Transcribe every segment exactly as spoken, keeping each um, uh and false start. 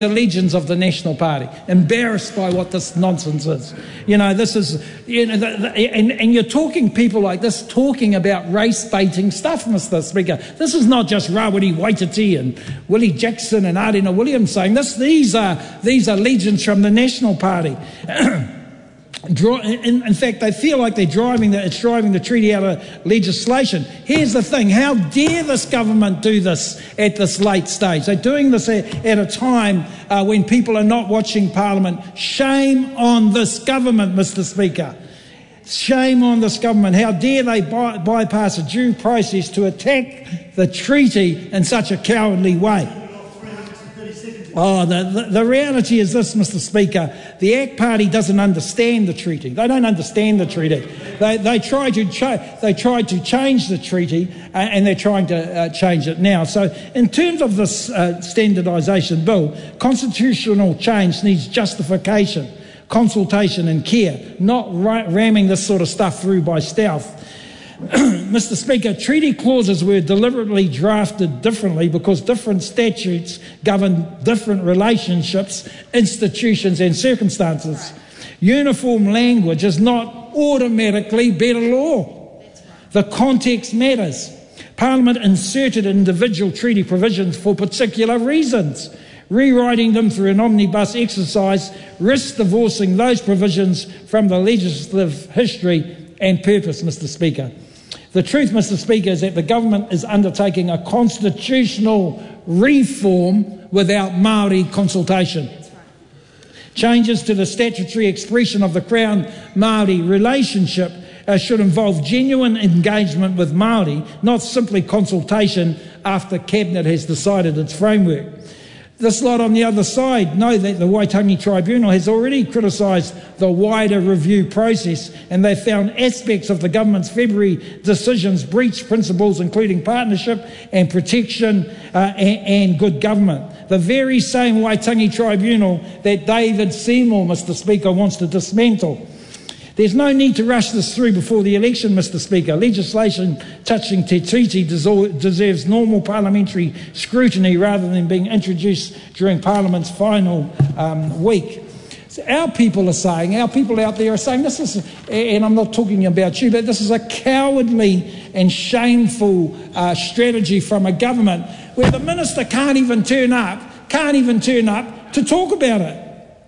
the legions of the National Party, embarrassed by what this nonsense is. You know, this is, you know, the, the, and, and you're talking people like this talking about race-baiting stuff, Mister Speaker. This is not just Rawiri Waititi and Willie Jackson and Ardina Williams saying this. These are, these are legions from the National Party. In, in fact, they feel like they're driving the, it's driving the treaty out of legislation. Here's the thing, how dare this government do this at this late stage? They're doing this at, at a time uh, when people are not watching Parliament. Shame on this government, Mister Speaker. Shame on this government. How dare they by, bypass a due process to attack the treaty in such a cowardly way? Oh, the, the, the reality is this, Mister Speaker. The A C T Party doesn't understand the treaty. They don't understand the treaty. They, they, try, to cha- they tried to change the treaty uh, and they're trying to uh, change it now. So in terms of this uh, standardisation bill, constitutional change needs justification, consultation and care, not ra- ramming this sort of stuff through by stealth. Mister Speaker, treaty clauses were deliberately drafted differently because different statutes govern different relationships, institutions and circumstances. Uniform language is not automatically better law. The context matters. Parliament inserted individual treaty provisions for particular reasons. Rewriting them through an omnibus exercise risks divorcing those provisions from the legislative history and purpose, Mister Speaker. The truth, Mister Speaker, is that the government is undertaking a constitutional reform without Māori consultation. Changes to the statutory expression of the Crown-Māori relationship uh, should involve genuine engagement with Māori, not simply consultation after Cabinet has decided its framework. This lot on the other side know that the Waitangi Tribunal has already criticised the wider review process and they found aspects of the government's February decisions breach principles including partnership and protection uh, and, and good government. The very same Waitangi Tribunal that David Seymour, Mister Speaker, wants to dismantle. There's no need to rush this through before the election, Mister Speaker. Legislation touching Te Tiriti deserves normal parliamentary scrutiny rather than being introduced during Parliament's final um, week. So our people are saying, our people out there are saying, this is, and I'm not talking about you, but this is a cowardly and shameful uh, strategy from a government where the minister can't even turn up, can't even turn up to talk about it.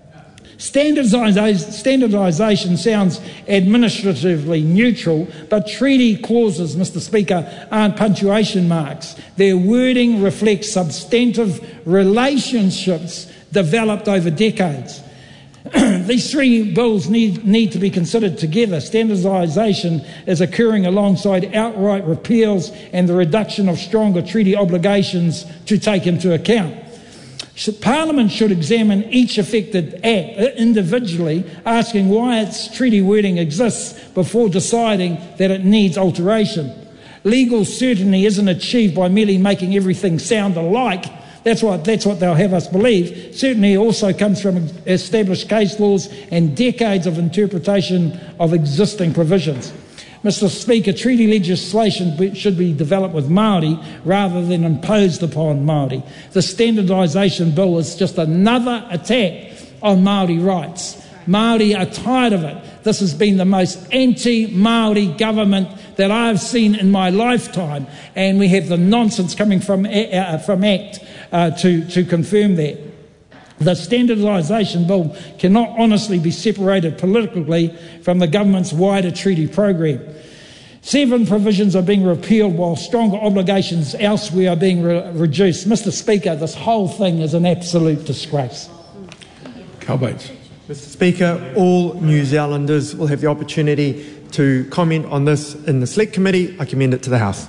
Standardisation sounds administratively neutral, but treaty clauses, Mister Speaker, aren't punctuation marks. Their wording reflects substantive relationships developed over decades. These three bills need, need to be considered together. Standardisation is occurring alongside outright repeals and the reduction of stronger treaty obligations to take into account. Parliament should examine each affected act individually, asking why its treaty wording exists before deciding that it needs alteration. Legal certainty isn't achieved by merely making everything sound alike. That's what, that's what they'll have us believe. Certainty also comes from established case laws and decades of interpretation of existing provisions. Mister Speaker, treaty legislation should be developed with Māori rather than imposed upon Māori. The standardisation bill is just another attack on Māori rights. Māori are tired of it. This has been the most anti-Māori government that I've seen in my lifetime, and we have the nonsense coming from, uh, from A C T uh, to, to confirm that. The standardisation bill cannot honestly be separated politically from the government's wider treaty program. Seven provisions are being repealed while stronger obligations elsewhere are being re- reduced. Mister Speaker, this whole thing is an absolute disgrace. Carl Bates. Mister Speaker, all New Zealanders will have the opportunity to comment on this in the Select Committee. I commend it to the House.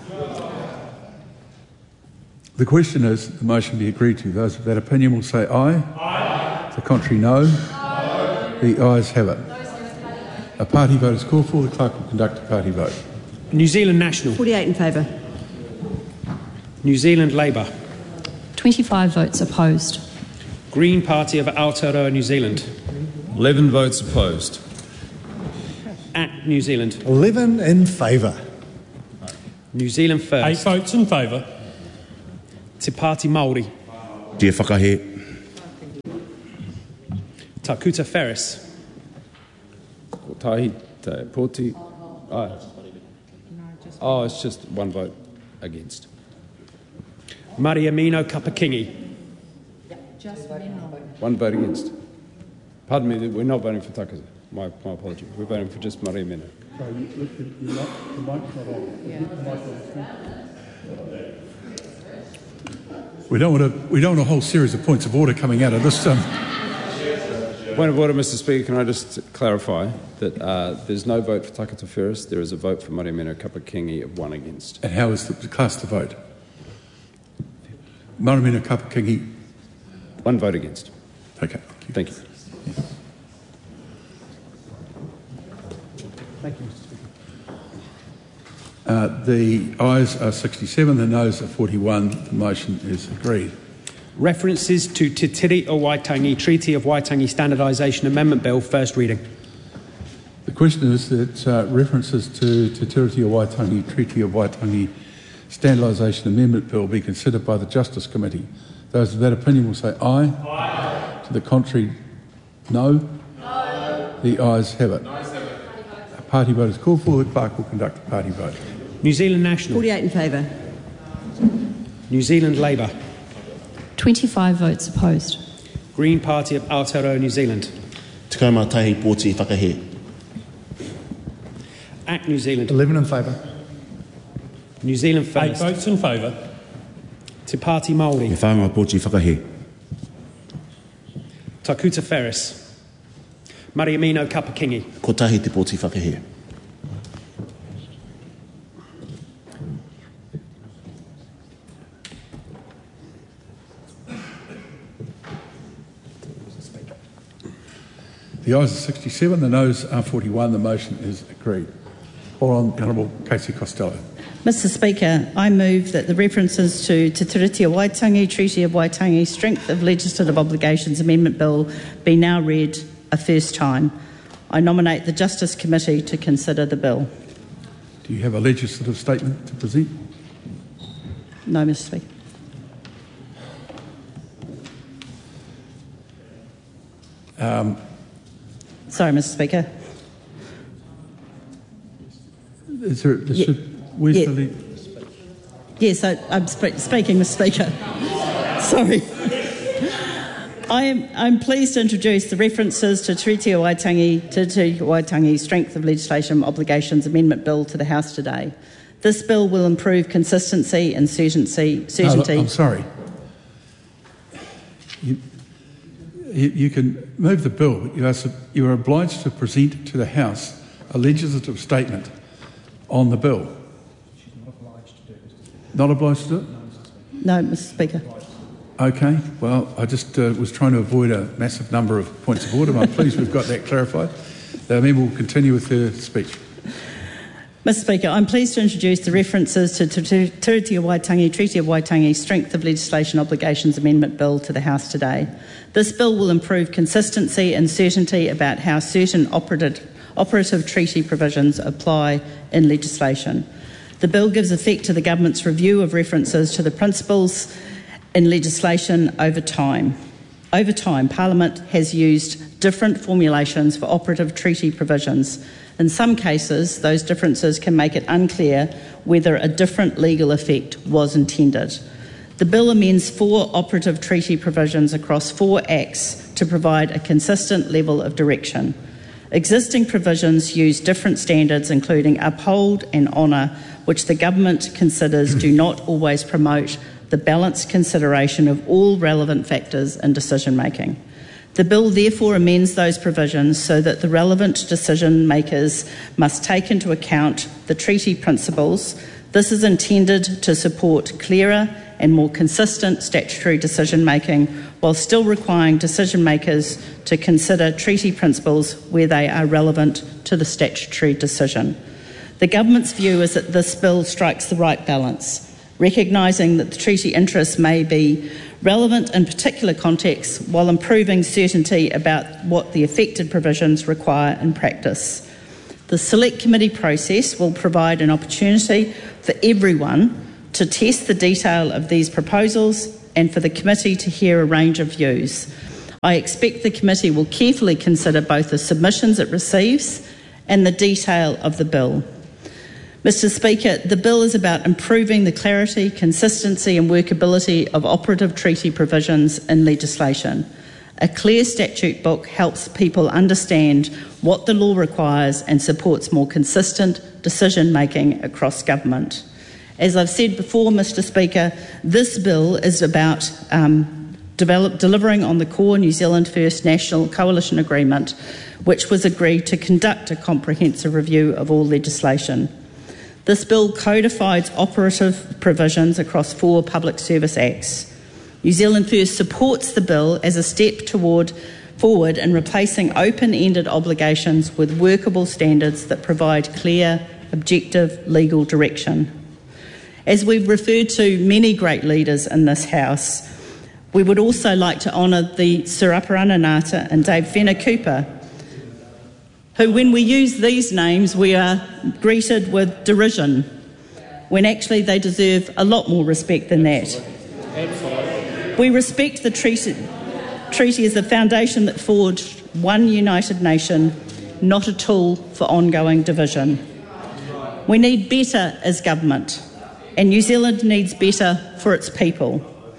The question is the motion be agreed to. Those of that opinion will say aye. Aye. The contrary, no. No. The ayes have it. A party vote is called for. The clerk will conduct a party vote. New Zealand National. forty-eight in favour. New Zealand Labour. twenty-five votes opposed. Green Party of Aotearoa New Zealand. eleven votes opposed. At New Zealand. eleven in favour. New Zealand First. Eight votes in favour. Te Pāti Māori. Te whakahe. Takuta Ferris. Tahi, te, Poti. Oh. oh, it's just one vote against. Mariamino Kapakingi. One vote against. Pardon me, we're not voting for Takuta. My, my apology. We're voting for just Mariamino. We don't want to. We don't want a whole series of points of order coming out of this. Um... Point of order, Mister Speaker. Can I just clarify that uh, there's no vote for Takuta Ferris. There is a vote for Mariamino Kapakingi of one against. And how is the class to vote? Mariamino Kapakingi. One vote against. Okay. Thank you. Thank you, Mister Speaker. Uh, the ayes are sixty-seven, the noes are forty-one. The motion is agreed. References to Te Tiri o Waitangi Treaty of Waitangi Standardisation Amendment Bill, first reading. The question is that uh, references to Te Tiriti o Waitangi Treaty of Waitangi Standardisation Amendment Bill be considered by the Justice Committee. Those of that opinion will say aye. Aye. To the contrary, no. No. The ayes have it. No, a party vote is called for. The clerk will conduct a party vote. New Zealand National. forty-eight in favour. New Zealand Labour. twenty-five votes opposed. Green Party of Aotearoa New Zealand. Te kaumā tahi pōti whakahe. Act New Zealand. eleven in favour. New Zealand Eight First. votes in favour. Te Pāti Māori. Me whāngai pōti whakahe. Takuta Ferris. Mariamino Kapakingi. Ko tahi te pōti whakahe. The ayes are sixty-seven, the noes are forty-one. The motion is agreed. Call on the Honourable Casey Costello. Mister Speaker, I move that the references to Te Tiriti o Waitangi Treaty of Waitangi Strength of Legislative Obligations Amendment Bill be now read a first time. I nominate the Justice Committee to consider the bill. Do you have a legislative statement to present? No, Mister Speaker. Um, Sorry, Mister Speaker. is there, there Yeah. should, where's Yeah. the le- Yes, I, I'm sp- speaking, Mister Speaker. Sorry. I am I'm pleased to introduce the references to Treaty o Waitangi, Te Tiriti o Waitangi Strength of Legislation Obligations Amendment Bill to the House today. This bill will improve consistency and certainty. certainty. No, I'm sorry. You, you, you can move the bill, but you are, sub- you are obliged to present to the House a legislative statement on the bill. Not obliged to do it? No, Mister Speaker. Okay, well, I just uh, was trying to avoid a massive number of points of order. I'm pleased we've got that clarified. The member will continue with her speech. Mister Speaker, I'm pleased to introduce the references to Te Tiriti o Waitangi Treaty of Waitangi Strength of Legislation Obligations Amendment Bill to the House today. This bill will improve consistency and certainty about how certain operative, operative treaty provisions apply in legislation. The bill gives effect to the government's review of references to the principles in legislation over time. Over time, Parliament has used different formulations for operative treaty provisions. In some cases, those differences can make it unclear whether a different legal effect was intended. The bill amends four operative treaty provisions across four acts to provide a consistent level of direction. Existing provisions use different standards, including uphold and honour, which the government considers do not always promote the balanced consideration of all relevant factors in decision making. The bill therefore amends those provisions so that the relevant decision makers must take into account the treaty principles. This is intended to support clearer and more consistent statutory decision making, while still requiring decision makers to consider treaty principles where they are relevant to the statutory decision. The government's view is that this bill strikes the right balance, recognising that the treaty interests may be relevant in particular contexts while improving certainty about what the affected provisions require in practice. The Select Committee process will provide an opportunity for everyone to test the detail of these proposals and for the committee to hear a range of views. I expect the committee will carefully consider both the submissions it receives and the detail of the bill. Mister Speaker, the bill is about improving the clarity, consistency and workability of operative treaty provisions in legislation. A clear statute book helps people understand what the law requires and supports more consistent decision-making across government. As I've said before, Mister Speaker, this bill is about um, develop, delivering on the core New Zealand First National Coalition Agreement, which was agreed to conduct a comprehensive review of all legislation. This bill codifies operative provisions across four public service acts. New Zealand First supports the bill as a step toward forward in replacing open-ended obligations with workable standards that provide clear, objective legal direction. As we've referred to many great leaders in this House, we would also like to honour the Siraparana Ngāta and Dave Whenua-Cooper, who, when we use these names, we are greeted with derision, when actually they deserve a lot more respect than that. We respect the treaty, treaty as the foundation that forged one united nation, not a tool for ongoing division. We need better as government, and New Zealand needs better for its people.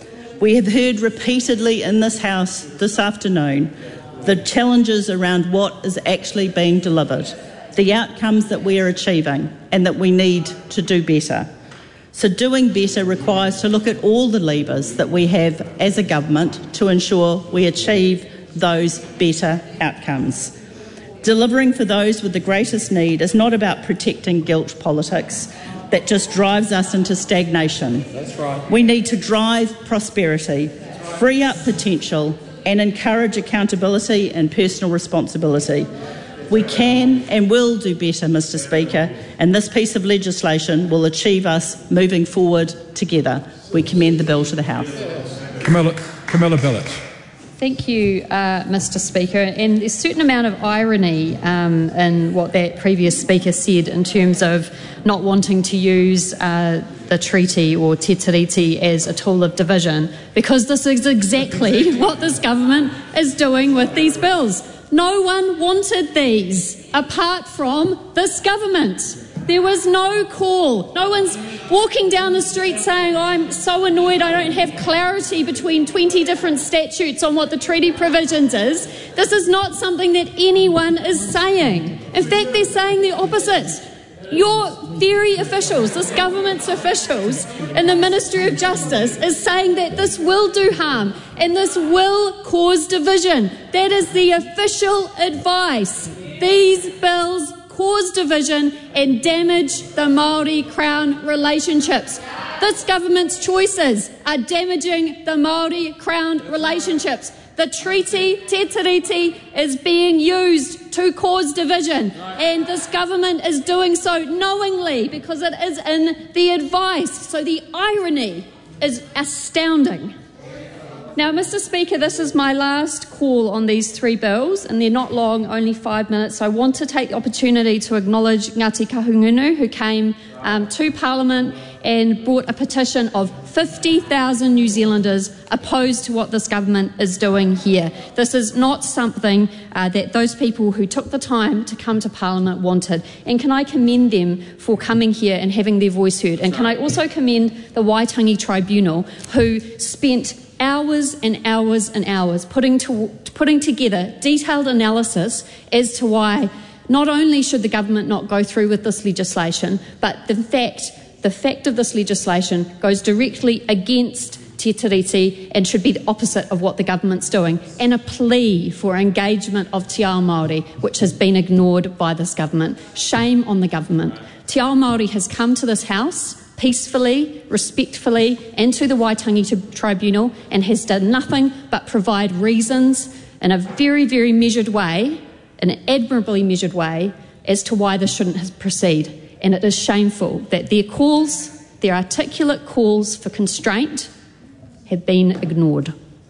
We have heard repeatedly in this House this afternoon the challenges around what is actually being delivered, the outcomes that we are achieving, and that we need to do better. So doing better requires to look at all the levers that we have as a government to ensure we achieve those better outcomes. Delivering for those with the greatest need is not about protecting guilt politics that just drives us into stagnation. That's right. We need to drive prosperity, free up potential, and encourage accountability and personal responsibility. We can and will do better, Mister Speaker, and this piece of legislation will achieve us moving forward together. We commend the bill to the House. Camilla, Camilla Billett. Thank you, uh, Mister Speaker. And there's a certain amount of irony um, in what that previous speaker said in terms of not wanting to use uh, the treaty or Te Tiriti as a tool of division, because this is exactly what this government is doing with these bills. No one wanted these apart from this government. There was no call. No one's walking down the street saying, oh, I'm so annoyed I don't have clarity between twenty different statutes on what the treaty provisions is. This is not something that anyone is saying. In fact, they're saying the opposite. Your very officials, this government's officials in the Ministry of Justice is saying that this will do harm and this will cause division. That is the official advice. These bills cause division and damage the Māori Crown relationships. This government's choices are damaging the Māori Crown relationships. The treaty, Te Tiriti, is being used to cause division, and this government is doing so knowingly because it is in the advice. So the irony is astounding. Now, Mister Speaker, this is my last call on these three bills, and they're not long, only five minutes. So I want to take the opportunity to acknowledge Ngāti Kahungunu, who came um, to Parliament and brought a petition of fifty thousand New Zealanders opposed to what this government is doing here. This is not something uh, that those people who took the time to come to Parliament wanted. And can I commend them for coming here and having their voice heard? And can I also commend the Waitangi Tribunal, who spent hours and hours and hours putting, to, putting together detailed analysis as to why not only should the government not go through with this legislation, but the fact, the fact of this legislation goes directly against Te Tiriti and should be the opposite of what the government's doing, and a plea for engagement of Te Ao Māori, which has been ignored by this government. Shame on the government. Te Ao Māori has come to this House peacefully, respectfully, and to the Waitangi Tribunal, and has done nothing but provide reasons in a very, very measured way, in an admirably measured way, as to why this shouldn't proceed. And it is shameful that their calls, their articulate calls for constraint, have been ignored.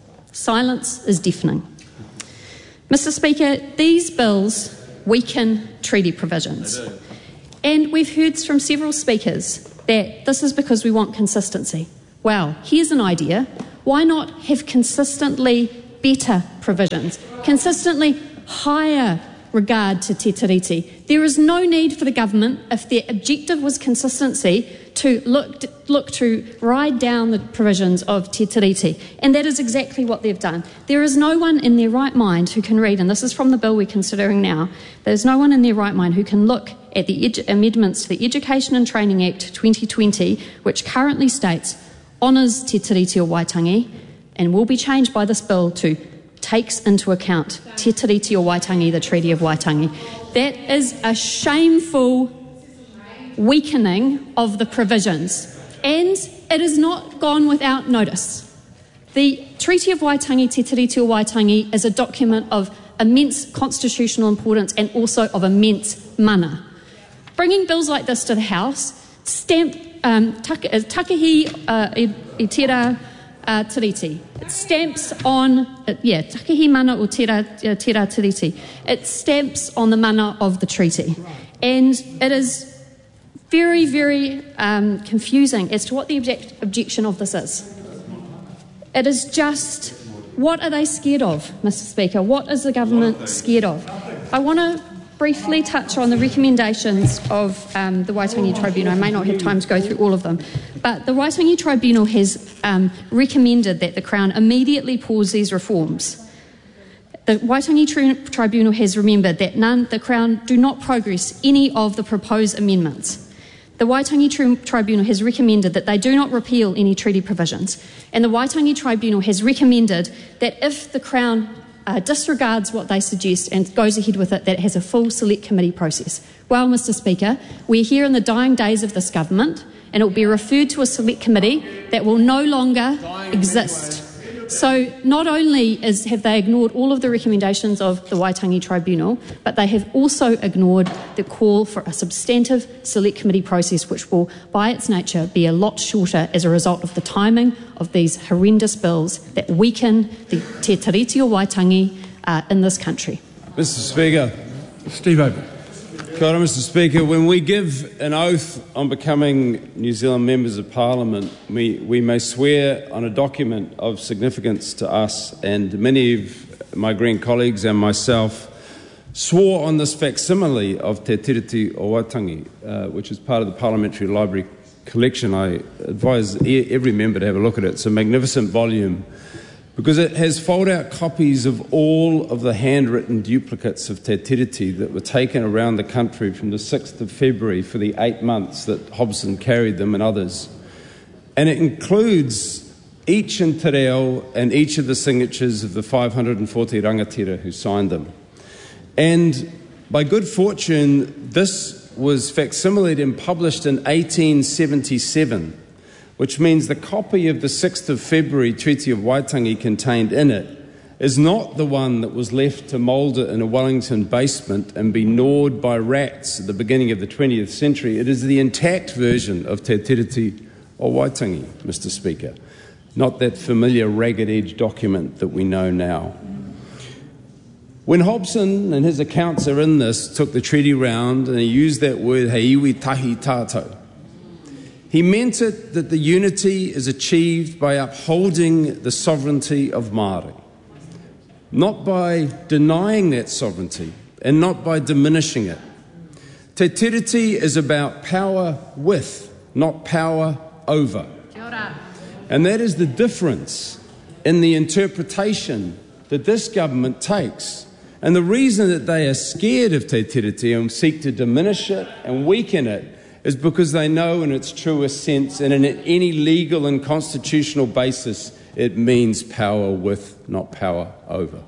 Silence is deafening. Mister Speaker, these bills weaken treaty provisions. And we've heard from several speakers that this is because we want consistency. Well, here's an idea. Why not have consistently better provisions, consistently higher regard to te tiriti. There is no need for the government, if their objective was consistency, to look to, look to ride down the provisions of te tiriti. And that is exactly what they've done. There is no one in their right mind who can read, and this is from the bill we're considering now, there's no one in their right mind who can look at the edu- amendments to the Education and Training Act twenty twenty, which currently states honours te tiriti o Waitangi, and will be changed by this bill to takes into account te tiriti o Waitangi, the Treaty of Waitangi. That is a shameful weakening of the provisions, and it is not gone without notice. The Treaty of Waitangi, te tiriti o Waitangi, is a document of immense constitutional importance and also of immense mana. Bringing bills like this to the House, stamp um, take, uh, takehi uh, i, i tera uh, tiriti. It stamps on, uh, yeah, takehi mana o tera, uh, tera tiriti. It stamps on the mana of the treaty. And it is very, very um, confusing as to what the object, objection of this is. It is just, what are they scared of, Mister Speaker? What is the government scared of? I want to briefly touch on the recommendations of um, the Waitangi Tribunal. I may not have time to go through all of them, but the Waitangi Tribunal has um, recommended that the Crown immediately pause these reforms. The Waitangi tri- Tribunal has remembered that none, the Crown do not progress any of the proposed amendments. The Waitangi tri- Tribunal has recommended that they do not repeal any treaty provisions, and the Waitangi Tribunal has recommended that if the Crown Uh, disregards what they suggest and goes ahead with it, that it has a full select committee process. Well, Mister Speaker, we're here in the dying days of this government, and it will be referred to a select committee that will no longer exist. So not only is, have they ignored all of the recommendations of the Waitangi Tribunal, but they have also ignored the call for a substantive select committee process, which will, by its nature, be a lot shorter as a result of the timing of these horrendous bills that weaken the te tiriti o Waitangi uh, in this country. Mister Speaker. Steve Ober. Kia ora, Mister Speaker. When we give an oath on becoming New Zealand members of Parliament, we, we may swear on a document of significance to us, and many of my Green colleagues and myself swore on this facsimile of Te Tiriti o Waitangi, uh, which is part of the Parliamentary Library collection. I advise every member to have a look at it. It's a magnificent volume, because it has fold-out copies of all of the handwritten duplicates of Te Tiriti that were taken around the country from the sixth of February for the eight months that Hobson carried them and others. And it includes each in te reo and each of the signatures of the five hundred forty rangatira who signed them. And by good fortune, this was facsimiled and published in eighteen seventy-seven, which means the copy of the sixth of February Treaty of Waitangi contained in it is not the one that was left to moulder in a Wellington basement and be gnawed by rats at the beginning of the twentieth century. It is the intact version of Te Tiriti o Waitangi, Mister Speaker, not that familiar ragged-edge document that we know now. When Hobson, and his accounts are in this, took the treaty round and he used that word, hei iwi tahi tātou, he meant it that the unity is achieved by upholding the sovereignty of Māori, not by denying that sovereignty and not by diminishing it. Te Tiriti is about power with, not power over. And that is the difference in the interpretation that this government takes. And the reason that they are scared of Te Tiriti and seek to diminish it and weaken it is because they know in its truest sense and in any legal and constitutional basis it means power with, not power over.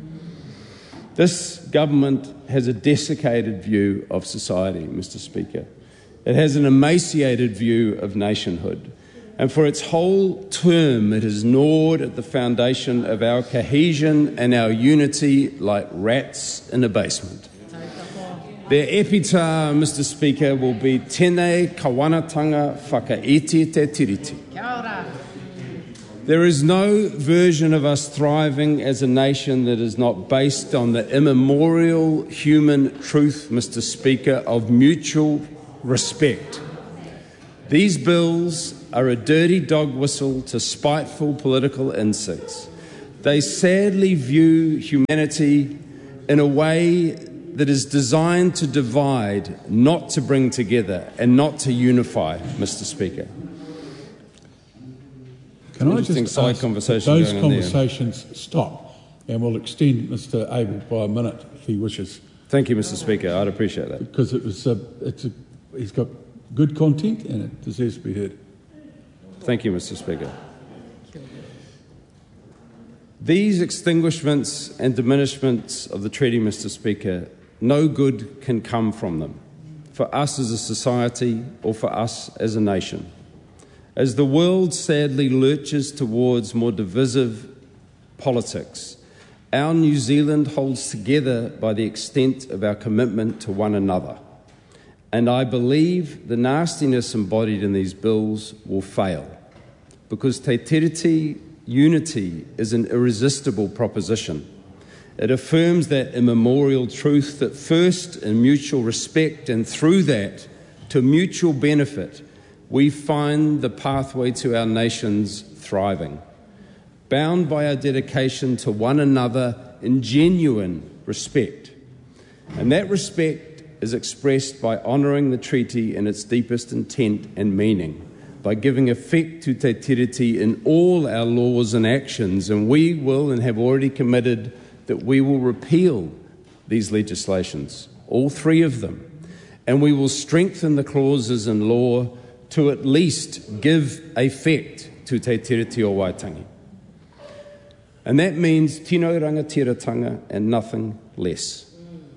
This government has a desiccated view of society, Mister Speaker. It has an emaciated view of nationhood. And for its whole term, it has gnawed at the foundation of our cohesion and our unity like rats in a basement. Their epitaph, Mister Speaker, will be Tēnei kawanatanga whakaiti te tiriti. There is no version of us thriving as a nation that is not based on the immemorial human truth, Mister Speaker, of mutual respect. These bills are a dirty dog whistle to spiteful political instincts. They sadly view humanity in a way that is designed to divide, not to bring together, and not to unify, Mister Speaker. Can I just side ask conversation those going on there. conversations stop, and we'll extend Mister Abel by a minute if he wishes. Thank you, Mister Speaker. I'd appreciate that. Because it was a, it's a, he's got good content and it deserves to be heard. Thank you, Mister Speaker. These extinguishments and diminishments of the treaty, Mister Speaker, no good can come from them, for us as a society or for us as a nation. As the world sadly lurches towards more divisive politics, our New Zealand holds together by the extent of our commitment to one another. And I believe the nastiness embodied in these bills will fail, because Te Tiriti unity is an irresistible proposition. It affirms that immemorial truth that first in mutual respect and through that to mutual benefit we find the pathway to our nation's thriving, bound by our dedication to one another in genuine respect. And that respect is expressed by honouring the treaty in its deepest intent and meaning, by giving effect to Te Tiriti in all our laws and actions, and we will and have already committed that we will repeal these legislations, all three of them, and we will strengthen the clauses in law to at least give effect to Te Tiriti o Waitangi. And that means tino rangatiratanga and nothing less.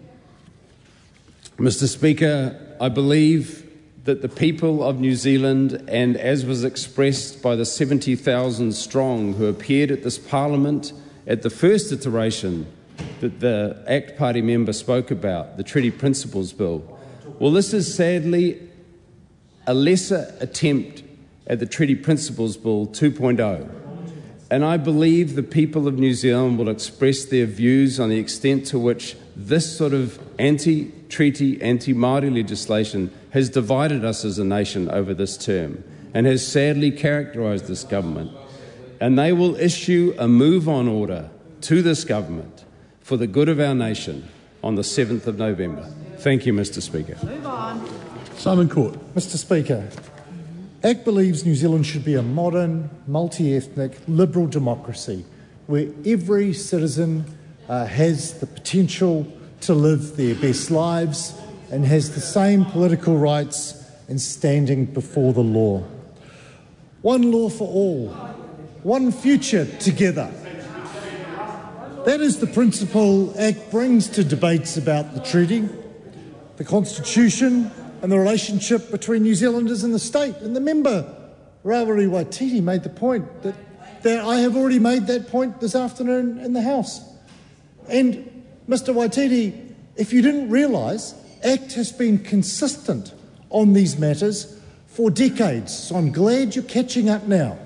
Mister Speaker, I believe that the people of New Zealand, and as was expressed by the seventy thousand strong who appeared at this Parliament at the first iteration that the ACT Party member spoke about, the Treaty Principles Bill, well, this is sadly a lesser attempt at the Treaty Principles Bill two point oh. And I believe the people of New Zealand will express their views on the extent to which this sort of anti-treaty, anti-Māori legislation has divided us as a nation over this term and has sadly characterised this government. And they will issue a move-on order to this government for the good of our nation on the seventh of November. Thank you, Mister Speaker. Move on. Simon Court. Mister Speaker, ACT believes New Zealand should be a modern, multi-ethnic, liberal democracy where every citizen uh, has the potential to live their best lives and has the same political rights and standing before the law. One law for all, one future together. That is the principle ACT brings to debates about the treaty, the Constitution, and the relationship between New Zealanders and the state. And the member, Rawiri Waititi, made the point that, that I have already made that point this afternoon in the House. And Mister Waititi, if you didn't realise, ACT has been consistent on these matters for decades, so I'm glad you're catching up now.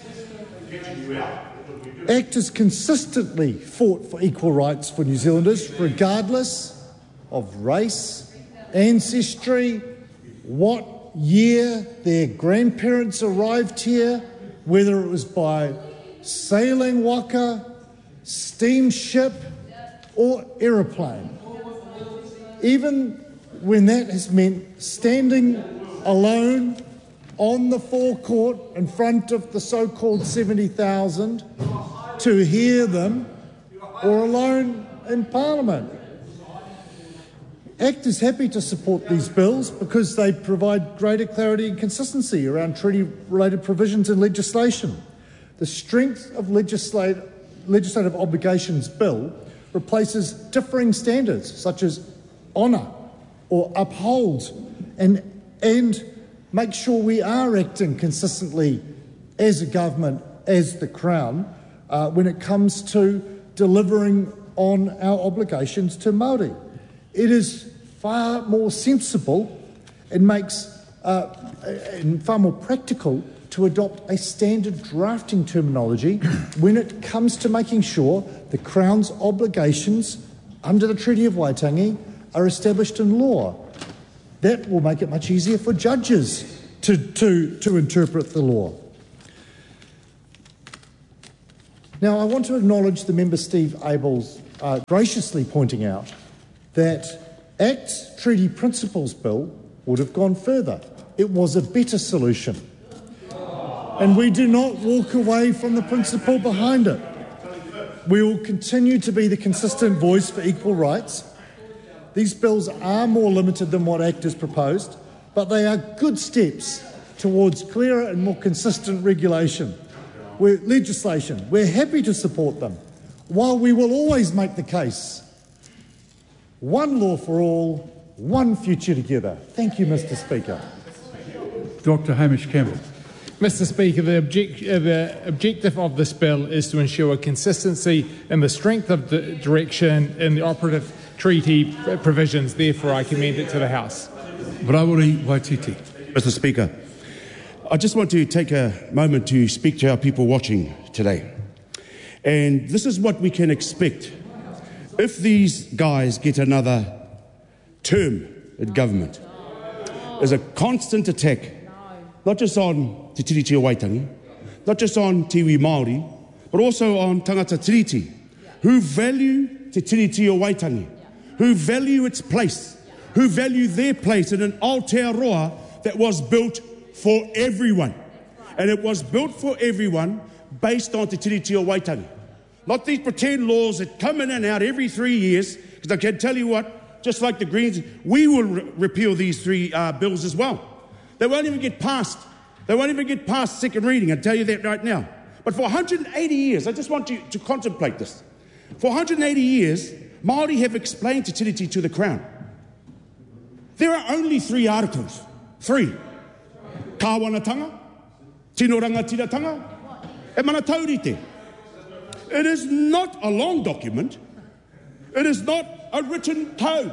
ACT has consistently fought for equal rights for New Zealanders, regardless of race, ancestry, what year their grandparents arrived here, whether it was by sailing waka, steamship, or aeroplane. Even when that has meant standing alone on the forecourt in front of the so-called seventy thousand to hear them, or alone in Parliament. ACT is happy to support these bills because they provide greater clarity and consistency around treaty-related provisions and legislation. The Strength of Legislate, Legislative Obligations Bill replaces differing standards such as honour or upholds and, and makes sure we are acting consistently as a government, as the Crown, uh, when it comes to delivering on our obligations to Māori. It is far more sensible and makes uh, and far more practical to adopt a standard drafting terminology when it comes to making sure the Crown's obligations under the Treaty of Waitangi are established in law. That will make it much easier for judges to, to, to interpret the law. Now, I want to acknowledge the member Steve Abels uh, graciously pointing out that Act's Treaty Principles Bill would have gone further. It was a better solution. And we do not walk away from the principle behind it. We will continue to be the consistent voice for equal rights. These bills are more limited than what Act has proposed, but they are good steps towards clearer and more consistent regulation. We're, legislation. We're happy to support them, while we will always make the case. One law for all, one future together. Thank you, Mister Speaker. Doctor Hamish Campbell. Mister Speaker, the, object, uh, the objective of this bill is to ensure consistency in the strength of the direction in the operative treaty provisions. Therefore, I commend it to the House. Brawuri Waititi. Mister Speaker, I just want to take a moment to speak to our people watching today. And this is what we can expect if these guys get another term in government. There's a constant attack, not just on Te Tiriti o Waitangi, not just on Te Iwi Māori, but also on tangata tiriti, who value Te Tiriti o Waitangi, who value its place, who value their place in an Aotearoa that was built for everyone. And it was built for everyone based on Te Tiriti o Waitangi. Not these pretend laws that come in and out every three years, because I can tell you what, just like the Greens, we will re- repeal these three uh, bills as well. They won't even get passed. They won't even get past second reading, I'll tell you that right now. But for one hundred eighty years, I just want you to contemplate this. For one hundred eighty years, Māori have explained Te Tiriti to the Crown. There are only three articles. Three. Kāwanatanga, Tino Rangatiratanga, e Manataurite. It is not a long document. It is not a written code.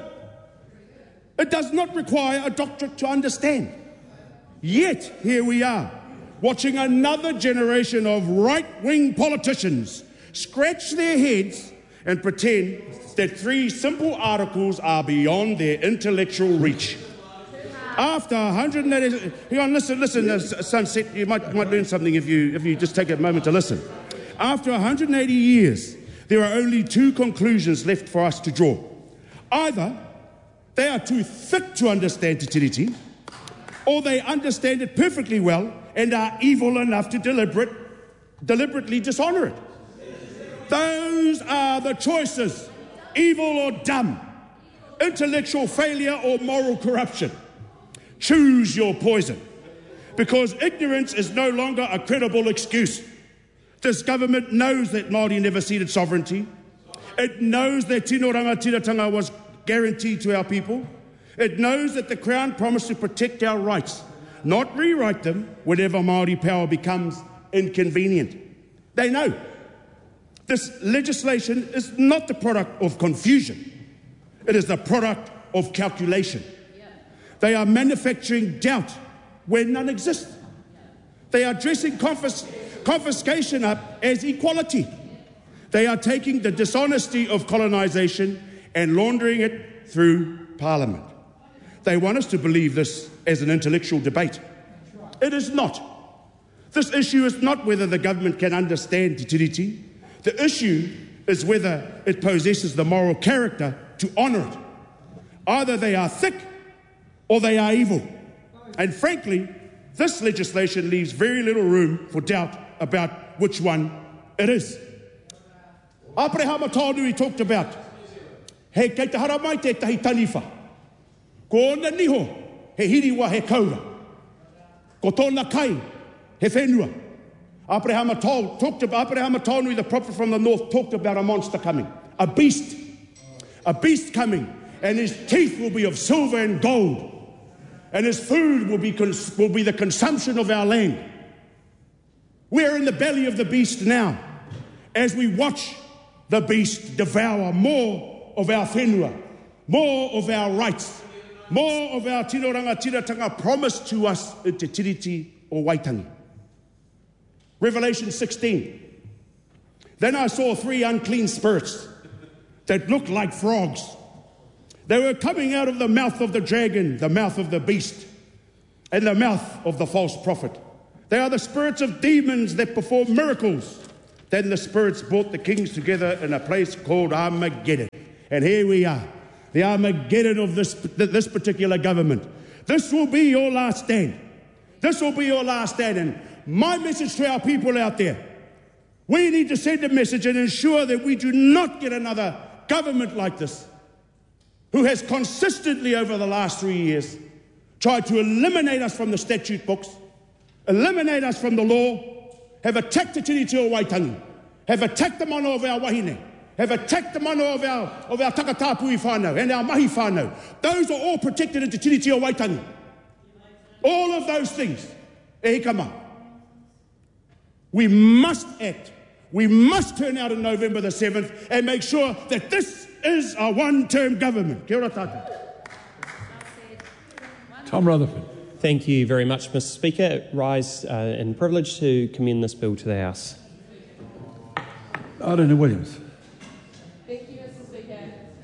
It does not require a doctorate to understand. Yet, here we are, watching another generation of right-wing politicians scratch their heads and pretend that three simple articles are beyond their intellectual reach. After one hundred eighty... Hang on, listen, listen, uh, Sunset, you might, might learn something if you, if you just take a moment to listen. After one hundred eighty years, there are only two conclusions left for us to draw. Either they are too thick to understand Te Tiriti, or they understand it perfectly well and are evil enough to deliberate, deliberately dishonour it. Those are the choices, evil or dumb, intellectual failure or moral corruption. Choose your poison, because ignorance is no longer a credible excuse. This government knows that Māori never ceded sovereignty. It knows that Tino Rangatiratanga was guaranteed to our people. It knows that the Crown promised to protect our rights, not rewrite them whenever Māori power becomes inconvenient. They know. This legislation is not the product of confusion. It is the product of calculation. They are manufacturing doubt where none exists. They are dressing confis- confiscation up as equality. They are taking the dishonesty of colonisation and laundering it through Parliament. They want us to believe this as an intellectual debate. It is not. This issue is not whether the government can understand Te Tiriti. The issue is whether it possesses the moral character to honour it. Either they are thick or they are evil. And frankly, this legislation leaves very little room for doubt about which one it is. Āpere Hamatonu talked about, he kei te hara mai te tahi taniwha. Ko ona niho, he hiriwa he kaura. Ko tōna kai, he whenua. Āpere Hamatonu talked about, Āpere Hamatonu, the prophet from the north, talked about a monster coming. A beast. A beast coming. And his teeth will be of silver and gold. And his food will be, cons- will be the consumption of our land. We're in the belly of the beast now, as we watch the beast devour more of our whenua, more of our rights, more of our tino rangatiratanga promised to us in Te Tiriti o Waitangi. Revelation sixteen. Then I saw three unclean spirits that looked like frogs. They were coming out of the mouth of the dragon, the mouth of the beast, and the mouth of the false prophet. They are the spirits of demons that perform miracles, Then the spirits brought the kings together in a place called Armageddon. And here we are, the Armageddon of this, this particular government. This will be your last stand. This will be your last stand. And my message to our people out there, we need to send a message and ensure that we do not get another government like this, who has consistently over the last three years tried to eliminate us from the statute books, eliminate us from the law, have attacked the Tiriti o Waitangi, have attacked the mana of our wahine, have attacked the mana of our, of our takatapui whānau and our mahi whānau. Those are all protected in Te Tiriti o Waitangi. All of those things. E hikama. We must act. We must turn out on November the seventh and make sure that this is a one-term government. Kia ora tātou. Tom Rutherford. Thank you very much, Mister Speaker. Rise uh, in privilege to commend this bill to the House. Aruna Williams. Thank you, Mister Speaker.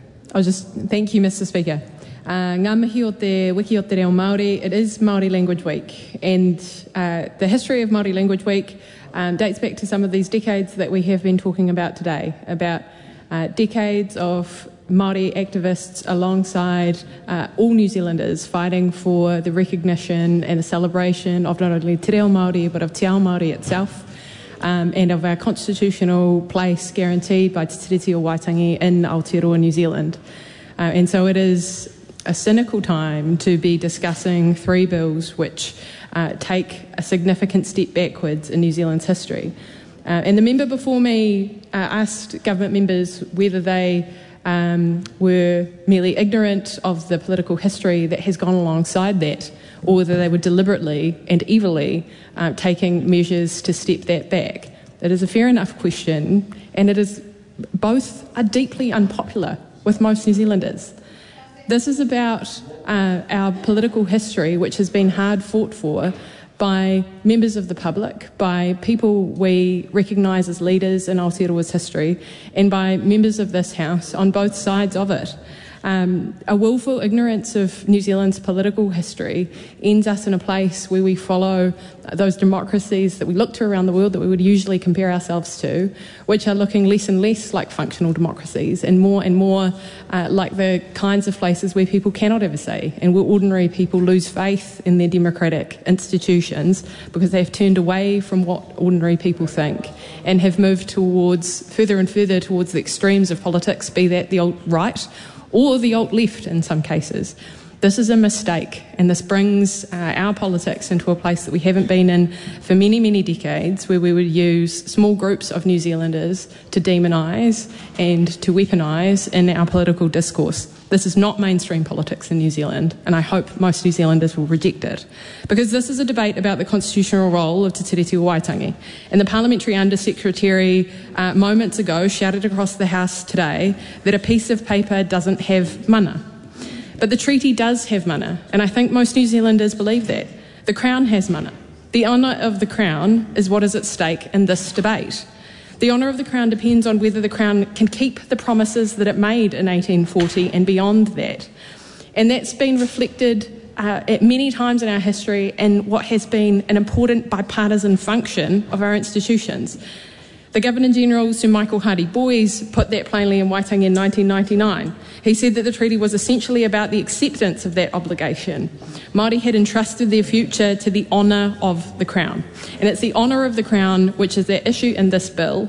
I just thank you, Mister Speaker. Uh, ngā mihi o te wiki o te reo Māori, it is Māori Language Week, and uh, the history of Māori Language Week um, dates back to some of these decades that we have been talking about today, about uh, decades of Māori activists alongside uh, all New Zealanders fighting for the recognition and the celebration of not only Te Reo Māori but of Te Ao Māori itself, um, and of our constitutional place guaranteed by Te Tiriti o Waitangi in Aotearoa, New Zealand. Uh, and so it is a cynical time to be discussing three bills which uh, take a significant step backwards in New Zealand's history. Uh, and the member before me uh, asked government members whether they um, were merely ignorant of the political history that has gone alongside that, or whether they were deliberately and evilly uh, taking measures to step that back. It is a fair enough question, and it is both are deeply unpopular with most New Zealanders. This is about uh, our political history, which has been hard fought for by members of the public, by people we recognise as leaders in Aotearoa's history, and by members of this House on both sides of it. Um, a willful ignorance of New Zealand's political history ends us in a place where we follow those democracies that we look to around the world that we would usually compare ourselves to, which are looking less and less like functional democracies and more and more uh, like the kinds of places where people cannot have a say and where ordinary people lose faith in their democratic institutions because they've turned away from what ordinary people think and have moved towards further and further towards the extremes of politics, be that the alt-right or the alt-left in some cases. This is a mistake, and this brings uh, our politics into a place that we haven't been in for many, many decades, where we would use small groups of New Zealanders to demonise and to weaponise in our political discourse. This is not mainstream politics in New Zealand, and I hope most New Zealanders will reject it. Because this is a debate about the constitutional role of Te Tiriti o Waitangi. And the Parliamentary Under-Secretary uh, moments ago shouted across the House today that a piece of paper doesn't have mana. But the treaty does have mana, and I think most New Zealanders believe that. The Crown has mana. The honour of the Crown is what is at stake in this debate. The honour of the Crown depends on whether the Crown can keep the promises that it made in eighteen forty and beyond that. And that's been reflected uh, at many times in our history in what has been an important bipartisan function of our institutions. The Governor-General, Sir Michael Hardy-Boys, put that plainly in Waitangi in nineteen ninety-nine. He said that the treaty was essentially about the acceptance of that obligation. Māori had entrusted their future to the honour of the Crown. And it's the honour of the Crown which is at issue in this bill.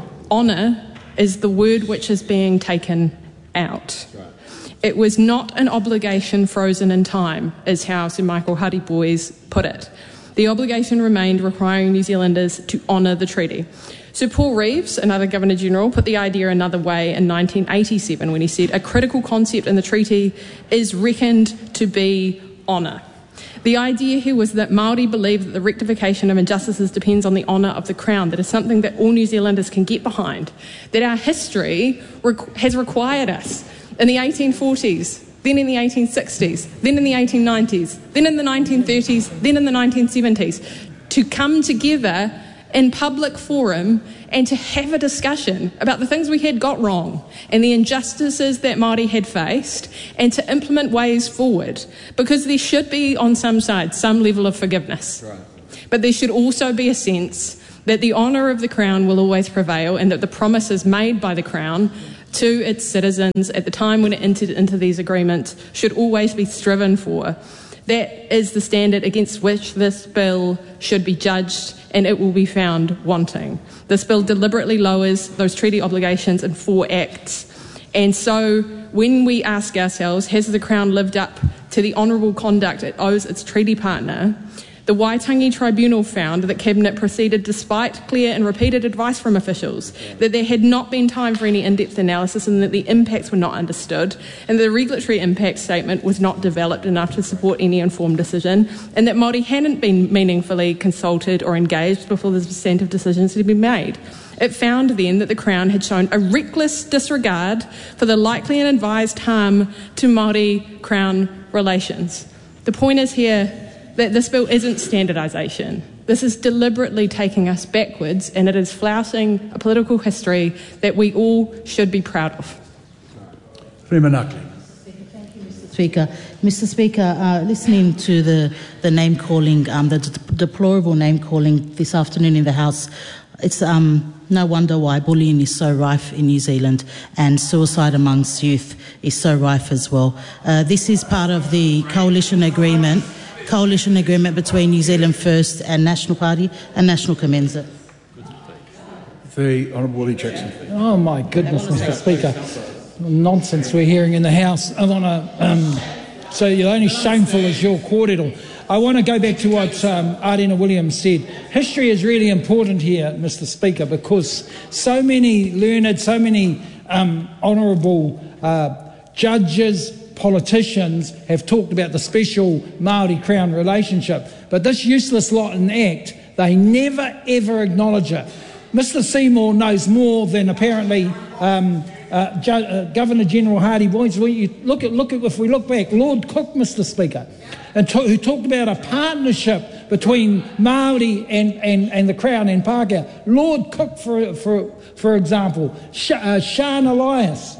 Honour is the word which is being taken out. It was not an obligation frozen in time, is how Sir Michael Hardy-Boys put it. The obligation remained, requiring New Zealanders to honour the treaty. Sir Paul Reeves, another Governor-General, put the idea another way in nineteen eighty-seven when he said, a critical concept in the treaty is reckoned to be honour. The idea here was that Māori believe that the rectification of injustices depends on the honour of the Crown. That is something that all New Zealanders can get behind. That our history requ- has required us in the eighteen forties, then in the eighteen sixties, then in the eighteen nineties, then in the nineteen thirties, then in the nineteen seventies, to come together in public forum and to have a discussion about the things we had got wrong and the injustices that Māori had faced, and to implement ways forward, because there should be on some side some level of forgiveness. Right. But there should also be a sense that the honour of the Crown will always prevail and that the promises made by the Crown to its citizens at the time when it entered into these agreements should always be striven for. That is the standard against which this bill should be judged, and it will be found wanting. This bill deliberately lowers those treaty obligations in four acts. And so when we ask ourselves, has the Crown lived up to the honourable conduct it owes its treaty partner? The Waitangi Tribunal found that Cabinet proceeded despite clear and repeated advice from officials, that there had not been time for any in-depth analysis and that the impacts were not understood, and the regulatory impact statement was not developed enough to support any informed decision, and that Māori hadn't been meaningfully consulted or engaged before the substantive decisions had been made. It found then that the Crown had shown a reckless disregard for the likely and advised harm to Māori-Crown relations. The point is here that this bill isn't standardisation. This is deliberately taking us backwards, and it is flouting a political history that we all should be proud of. Freeman Ackley. Speaker. Mister Speaker, uh, listening to the, the name-calling, um, the d- deplorable name-calling this afternoon in the House, it's um, no wonder why bullying is so rife in New Zealand and suicide amongst youth is so rife as well. Uh, this is part of the coalition agreement coalition agreement between New Zealand First and National Party, and National commends it. The Honourable Willie Jackson. Oh my goodness, Mister Speaker. Nonsense we're hearing in the House. I want to, um, so you're only shameful as your kōrero. I want to go back to what um, Ardina Williams said. History is really important here, Mister Speaker, because so many learned, so many um, honourable uh, judges, politicians have talked about the special Māori-Crown relationship, but this useless lot in Act, they never ever acknowledge it. Mister Seymour knows more than apparently um, uh, Ju- uh, Governor General Hardy Boyce. We, look at, look at, if we look back, Lord Cook, Mister Speaker, and to, who talked about a partnership between Māori and, and, and the Crown and Pākehā. Lord Cook, for, for, for example, Sh- uh, Sean Elias,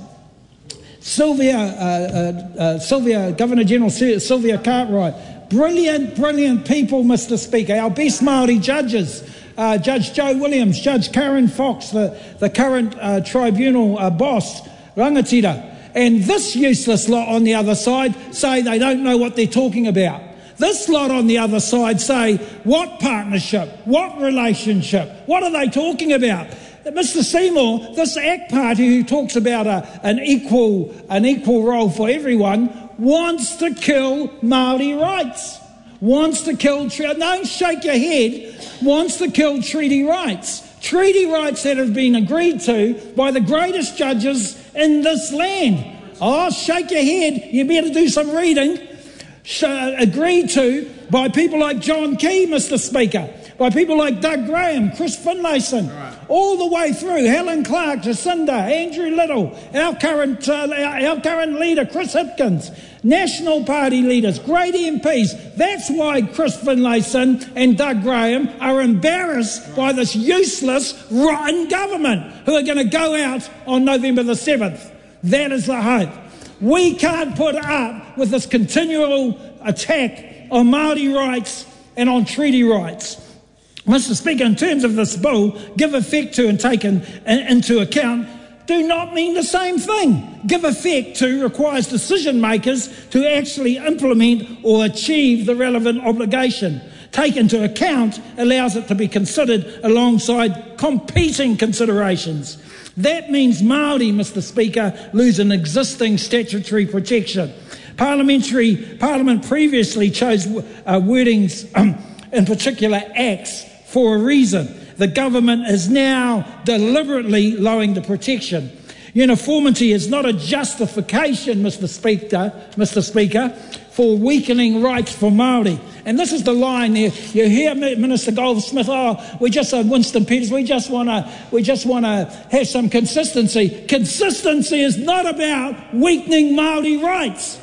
Sylvia, uh, uh, uh, Sylvia, Governor General Sylvia Cartwright, brilliant, brilliant people, Mister Speaker. Our best Māori judges, uh, Judge Joe Williams, Judge Karen Fox, the, the current uh, tribunal uh, boss, Rangatira. And this useless lot on the other side say they don't know what they're talking about. This lot on the other side say, what partnership, what relationship, what are they talking about? Mister Seymour, this ACT Party who talks about a, an equal an equal role for everyone wants to kill Māori rights, wants to kill, don't shake your head, wants to kill treaty rights, treaty rights that have been agreed to by the greatest judges in this land. Oh, shake your head, you better do some reading. Sh- agreed to by people like John Key, Mister Speaker, by people like Doug Graham, Chris Finlayson, right, all the way through, Helen Clark, Jacinda, Andrew Little, our current, uh, our, our current leader, Chris Hipkins, National Party leaders, great M Ps. That's why Chris Finlayson and Doug Graham are embarrassed by this useless, rotten government who are going to go out on November the seventh. That is the hope. We can't put up with this continual attack on Māori rights and on treaty rights. Mister Speaker, in terms of this bill, give effect to and taken into account do not mean the same thing. Give effect to requires decision makers to actually implement or achieve the relevant obligation. Take into account allows it to be considered alongside competing considerations. That means Māori, Mister Speaker, lose an existing statutory protection. Parliamentary Parliament previously chose uh, wordings, um, in particular acts, for a reason. The government is now deliberately lowering the protection. Uniformity is not a justification, Mister Speaker, Mister Speaker, for weakening rights for Māori. And this is the line there. You hear Minister Goldsmith, oh, we just uh, Winston Peters, we just want to we just want to have some consistency. Consistency is not about weakening Māori rights.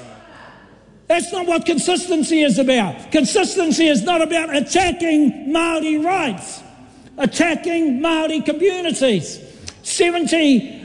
That's not what consistency is about. Consistency is not about attacking Māori rights, attacking Māori communities. seventy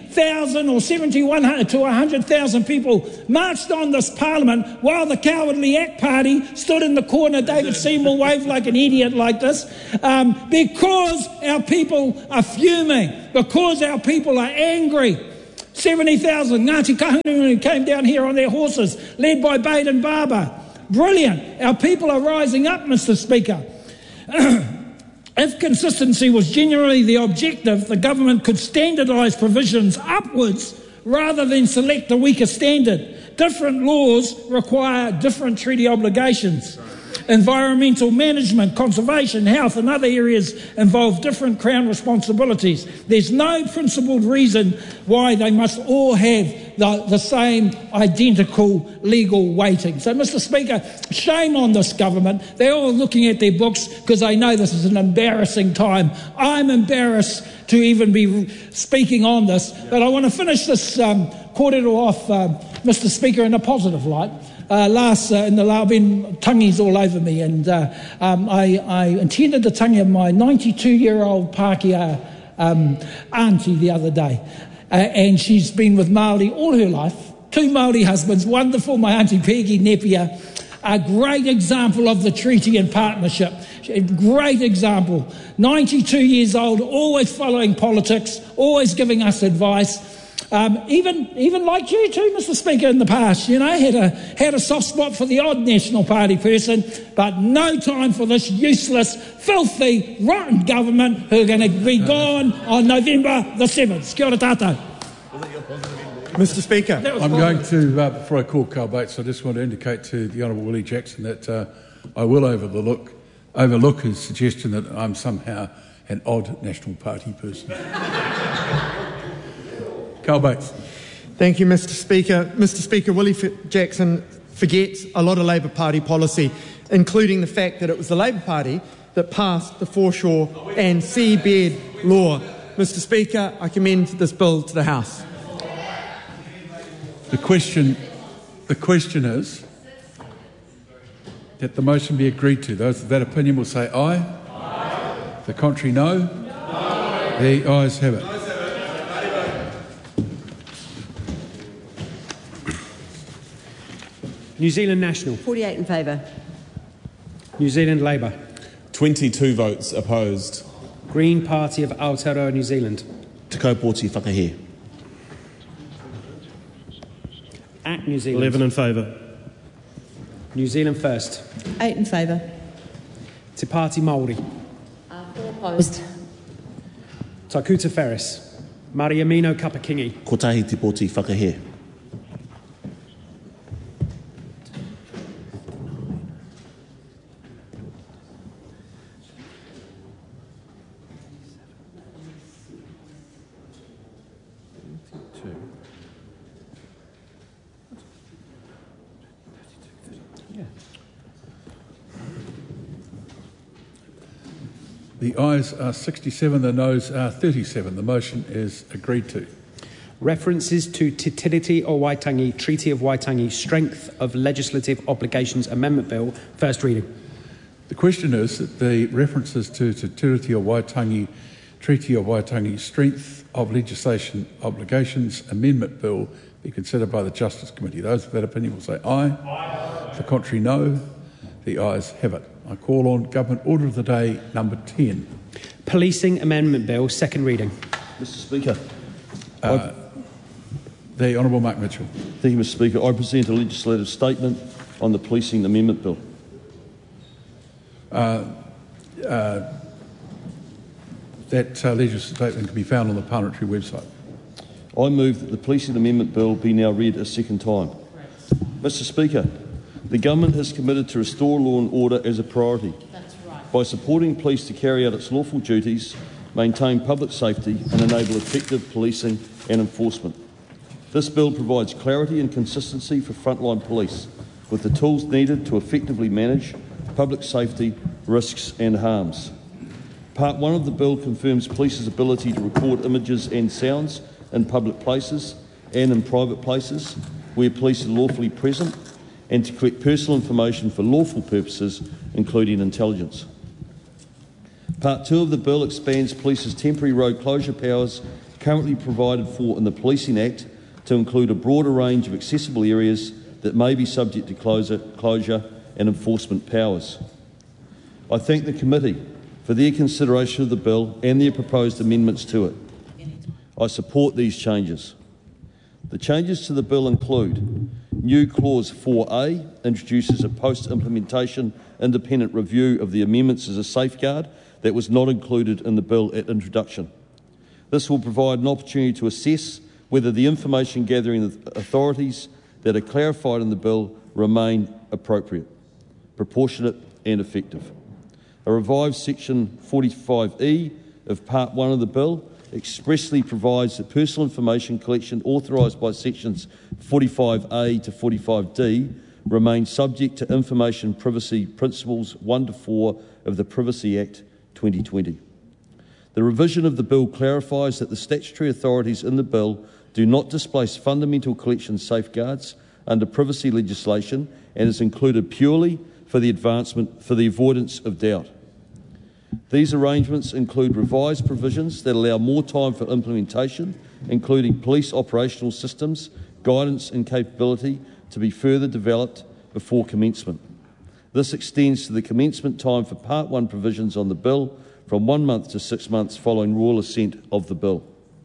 thousand or seventy, one hundred to one hundred thousand people marched on this parliament while the cowardly ACT Party stood in the corner. David Seymour waved like an idiot like this, um, because our people are fuming, because our people are angry. seventy thousand Ngāti Kahungunu came down here on their horses, led by Baden Barber. Brilliant. Our people are rising up, Mister Speaker. If consistency was genuinely the objective, the government could standardise provisions upwards rather than select a weaker standard. Different laws require different treaty obligations. Environmental management, conservation, health and other areas involve different Crown responsibilities. There's no principled reason why they must all have the, the same identical legal weighting. So, Mister Speaker, shame on this government. They're all looking at their books because they know this is an embarrassing time. I'm embarrassed to even be speaking on this, but I want to finish this um, kōrero off, uh, Mister Speaker, in a positive light. Uh, last, uh, in the I've been tangis all over me, and uh, um, I, I attended the tangi of my ninety-two-year-old Pākehā um, auntie the other day, uh, and she's been with Māori all her life, two Māori husbands, wonderful, my auntie Peggy Napier, a great example of the treaty and partnership, a great example, ninety-two years old, always following politics, always giving us advice. Um, even even like you too, Mister Speaker, in the past, you know, had a had a soft spot for the odd National Party person, but no time for this useless, filthy, rotten government who are going to be gone on November the seventh. Kia ora tātou. Mister Speaker. I'm going to, uh, before I call Carl Bates, I just want to indicate to the Honourable Willie Jackson that uh, I will overlook, overlook his suggestion that I'm somehow an odd National Party person. Carl Bates. Thank you, Mister Speaker. Mister Speaker, Willie Jackson forgets a lot of Labor Party policy, including the fact that it was the Labor Party that passed the foreshore and seabed law. Mister Speaker, I commend this bill to the House. The question, the question is that the motion be agreed to. Those of that opinion will say aye. Aye. The contrary, no. No. The ayes have it. New Zealand National. forty-eight in favour. New Zealand Labour. twenty-two votes opposed. Green Party of Aotearoa New Zealand. Te Kaupōti whakahē. ACT New Zealand. eleven in favour. New Zealand First. eight in favour. Te Pāti Māori. Uh, four opposed. Takuta Ferris. Mariamino Kapakingi. Kotahi te pōti whakahē. The ayes are sixty-seven, the noes are thirty-seven. The motion is agreed to. References to Te Tiriti o Waitangi, Treaty of Waitangi, Strength of Legislative Obligations Amendment Bill, first reading. The question is that the references to Te Tiriti o Waitangi, Treaty of Waitangi, Strength of Legislation Obligations Amendment Bill be considered by the Justice Committee. Those of that opinion will say aye. Aye. The contrary, no. The ayes have it. I call on Government Order of the Day number ten. Policing Amendment Bill, second reading. Mister Speaker. Uh, the Honourable Mark Mitchell. Thank you, Mister Speaker. I present a legislative statement on the Policing Amendment Bill. Uh, uh, that uh, legislative statement can be found on the parliamentary website. I move that the Policing Amendment Bill be now read a second time. Mister Speaker, the Government has committed to restore law and order as a priority. That's right. By supporting police to carry out its lawful duties, maintain public safety and enable effective policing and enforcement. This bill provides clarity and consistency for frontline police, with the tools needed to effectively manage public safety, risks and harms. Part one of the bill confirms police's ability to record images and sounds in public places and in private places where police are lawfully present, and to collect personal information for lawful purposes, including intelligence. Part two of the bill expands police's temporary road closure powers currently provided for in the Policing Act to include a broader range of accessible areas that may be subject to closure, closure and enforcement powers. I thank the committee for their consideration of the bill and their proposed amendments to it. I support these changes. The changes to the bill include new clause four A introduces a post-implementation independent review of the amendments as a safeguard that was not included in the bill at introduction. This will provide an opportunity to assess whether the information gathering authorities that are clarified in the bill remain appropriate, proportionate and effective. A revised section forty-five E of part one of the bill expressly provides that personal information collection authorised by sections forty-five A to forty-five D remains subject to information privacy principles one to four of the Privacy Act twenty twenty. The revision of the bill clarifies that the statutory authorities in the bill do not displace fundamental collection safeguards under privacy legislation and is included purely for the advancement for the avoidance of doubt. These arrangements include revised provisions that allow more time for implementation, including police operational systems, guidance and capability to be further developed before commencement. This extends to the commencement time for Part one provisions on the bill from one month to six months following royal assent of the bill.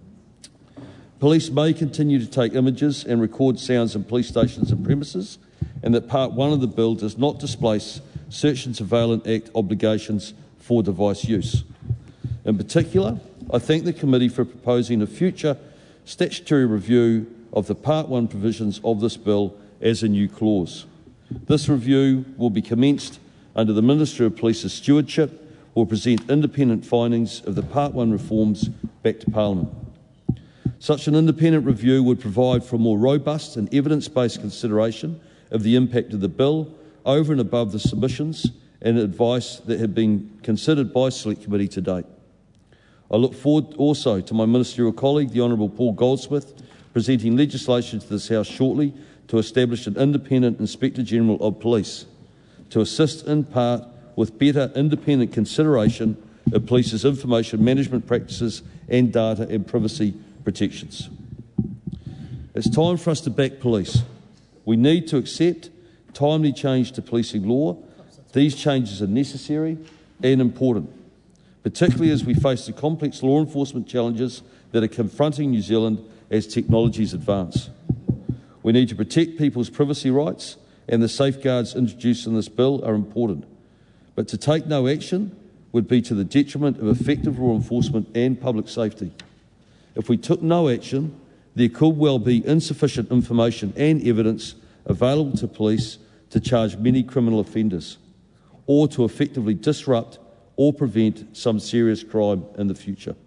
Police may continue to take images and record sounds in police stations and premises, and that Part one of the bill does not displace Search and Surveillance Act obligations for device use. In particular, I thank the committee for proposing a future statutory review of the Part one provisions of this bill as a new clause. This review will be commenced under the Ministry of Police's stewardship, will present independent findings of the Part one reforms back to Parliament. Such an independent review would provide for a more robust and evidence-based consideration of the impact of the bill over and above the submissions and advice that have been considered by Select Committee to date. I look forward also to my ministerial colleague, the Honourable Paul Goldsmith, presenting legislation to this House shortly to establish an independent Inspector General of Police to assist in part with better independent consideration of police's information management practices and data and privacy protections. It's time for us to back police. We need to accept timely change to policing law. These changes are necessary and important, particularly as we face the complex law enforcement challenges that are confronting New Zealand as technologies advance. We need to protect people's privacy rights, and the safeguards introduced in this bill are important. But to take no action would be to the detriment of effective law enforcement and public safety. If we took no action, there could well be insufficient information and evidence available to police to charge many criminal offenders, or to effectively disrupt or prevent some serious crime in the future.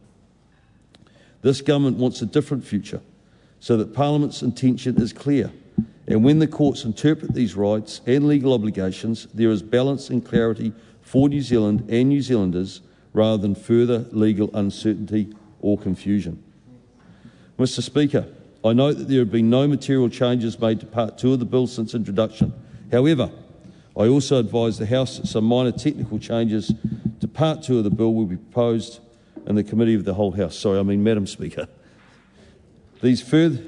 This government wants a different future, so that Parliament's intention is clear, and when the courts interpret these rights and legal obligations, there is balance and clarity for New Zealand and New Zealanders rather than further legal uncertainty or confusion. Mister Speaker, I note that there have been no material changes made to Part two of the bill since introduction. However, I also advise the House that some minor technical changes to Part two of the bill will be proposed in the Committee of the Whole House. Sorry, I mean Madam Speaker. These further,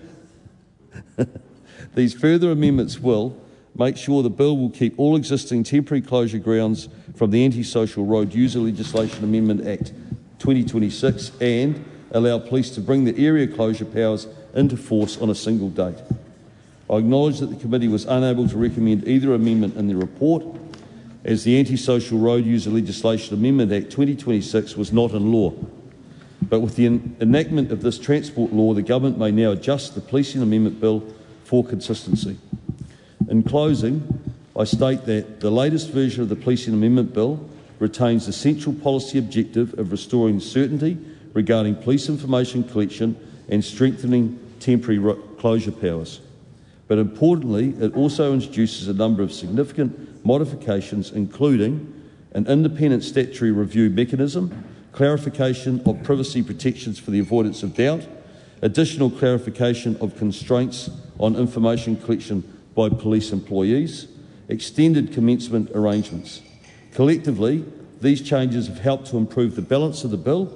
these further amendments will make sure the bill will keep all existing temporary closure grounds from the Antisocial Road User Legislation Amendment Act twenty twenty-six and allow police to bring the area closure powers into force on a single date. I acknowledge that the committee was unable to recommend either amendment in the report, as the Antisocial Road User Legislation Amendment Act twenty twenty-six was not in law. But with the en enactment of this transport law, the government may now adjust the Policing Amendment Bill for consistency. In closing, I state that the latest version of the Policing Amendment Bill retains the central policy objective of restoring certainty regarding police information collection and strengthening temporary closure powers. But importantly, it also introduces a number of significant modifications, including an independent statutory review mechanism, clarification of privacy protections for the avoidance of doubt, additional clarification of constraints on information collection by police employees, extended commencement arrangements. Collectively, these changes have helped to improve the balance of the bill,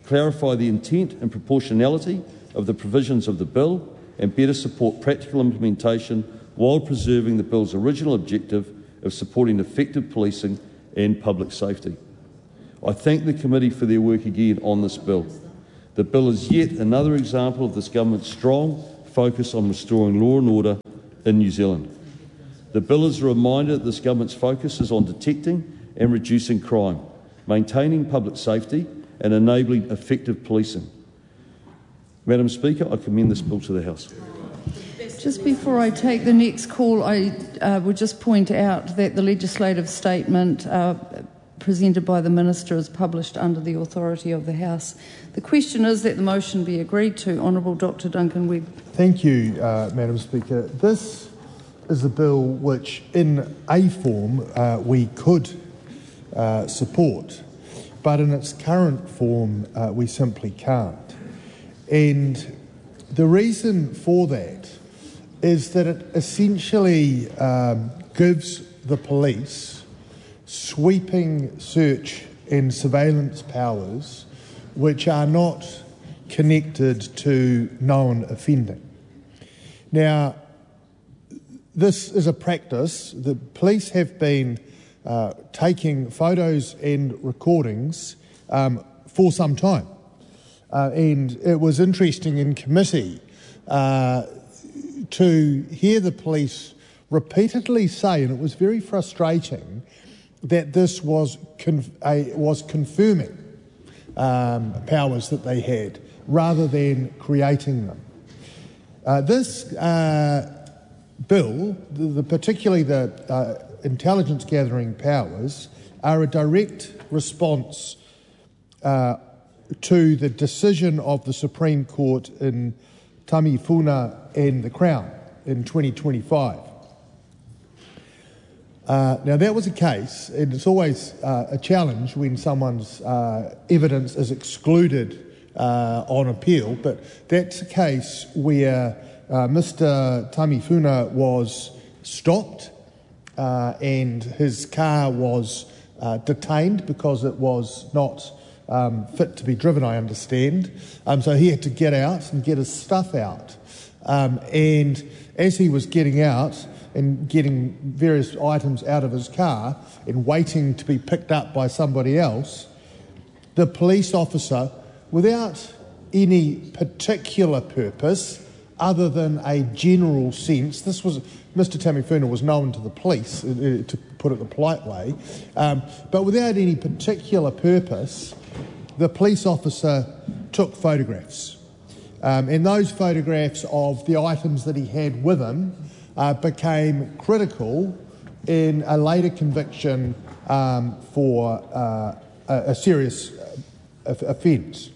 clarify the intent and proportionality of the provisions of the bill, and better support practical implementation while preserving the bill's original objective of supporting effective policing and public safety. I thank the committee for their work again on this bill. The bill is yet another example of this government's strong focus on restoring law and order in New Zealand. The bill is a reminder that this government's focus is on detecting and reducing crime, maintaining public safety and enabling effective policing. Madam Speaker, I commend this bill to the House. Just before I take the next call, I uh, would just point out that the legislative statement uh, presented by the Minister is published under the authority of the House. The question is that the motion be agreed to. Honourable Doctor Duncan Webb. Thank you, uh, Madam Speaker. This is a bill which, in a form, uh, we could uh, support, but in its current form, uh, we simply can't. And the reason for that is that it essentially um, gives the police sweeping search and surveillance powers which are not connected to known offending. Now, this is a practice. The police have been uh, taking photos and recordings um, for some time. Uh, and it was interesting in committee uh, to hear the police repeatedly say, and it was very frustrating, that this was conf- a, was confirming um, powers that they had rather than creating them. Uh, this uh, bill, the, the, particularly the uh, intelligence gathering powers, are a direct response uh, to the decision of the Supreme Court in Tamifuna and the Crown in twenty twenty-five. Uh, now, that was a case, and it's always uh, a challenge when someone's uh, evidence is excluded uh, on appeal, but that's a case where uh, Mister Tamifuna was stopped uh, and his car was uh, detained because it was not um, fit to be driven, I understand. Um, so he had to get out and get his stuff out. Um, and as he was getting out, and getting various items out of his car and waiting to be picked up by somebody else, the police officer, without any particular purpose other than a general sense, this was, Mister Tamifuna was known to the police, to put it the polite way, um, but without any particular purpose, the police officer took photographs. Um, and those photographs of the items that he had with him Uh, became critical in a later conviction um, for uh, a, a serious uh, offence.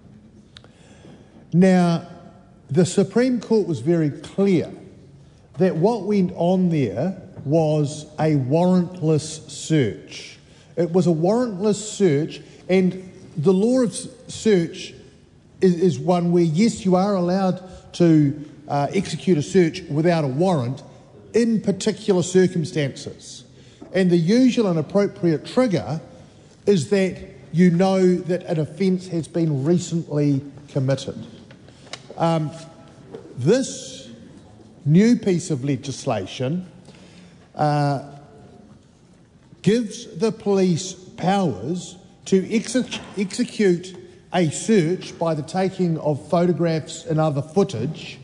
Now, the Supreme Court was very clear that what went on there was a warrantless search. It was a warrantless search, and the law of search is, is one where, yes, you are allowed to Uh, execute a search without a warrant in particular circumstances. And the usual and appropriate trigger is that you know that an offence has been recently committed. Um, this new piece of legislation uh, gives the police powers to exe- execute a search by the taking of photographs and other footage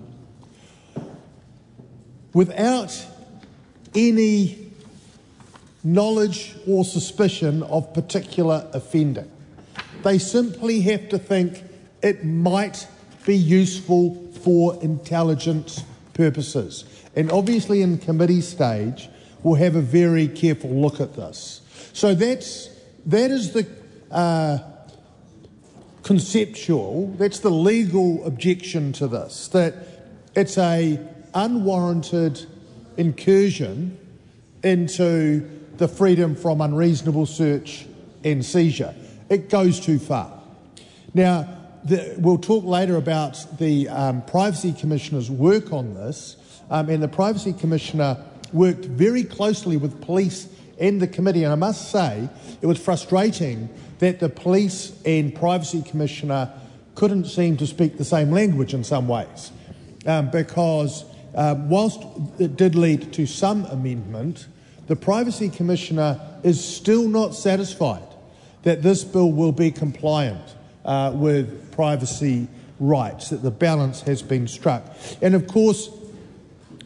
without any knowledge or suspicion of particular offending. They simply have to think it might be useful for intelligence purposes. And obviously in committee stage, we'll have a very careful look at this. So that's, that is the uh, conceptual, that's the legal objection to this, that it's a unwarranted incursion into the freedom from unreasonable search and seizure. It goes too far. Now, the, we'll talk later about the um, Privacy Commissioner's work on this, um, and the Privacy Commissioner worked very closely with police and the committee, and I must say it was frustrating that the Police and Privacy Commissioner couldn't seem to speak the same language in some ways, um, because uh, whilst it did lead to some amendment, the Privacy Commissioner is still not satisfied that this bill will be compliant uh, with privacy rights, that the balance has been struck. And of course,